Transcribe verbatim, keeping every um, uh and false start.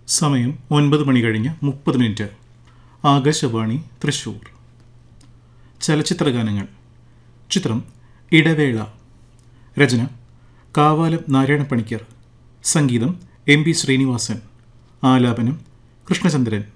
സമയം ഒൻപത് മണി കഴിഞ്ഞ് മുപ്പത് മിനിറ്റ്. ആകാശവാണി തൃശൂർ. ചലച്ചിത്രഗാനങ്ങൾ. ചിത്രം ഇടവേള. രചന കാവാലം നാരായണ പണിക്കർ. സംഗീതം എം പി ശ്രീനിവാസൻ. ആലാപനം കൃഷ്ണചന്ദ്രൻ.